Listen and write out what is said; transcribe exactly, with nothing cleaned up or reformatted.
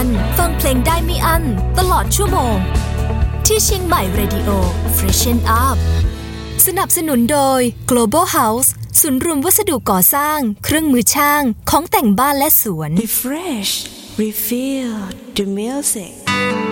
นฟังเพลงได้ไม่อั้นตลอดชั่วโมงที่เชียงใหม่ Radio Freshen Up สนับสนุนโดย Global House ศูนย์รวมวัสดุก่อสร้างเครื่องมือช่างของแต่งบ้านและสวน Refresh Refill the music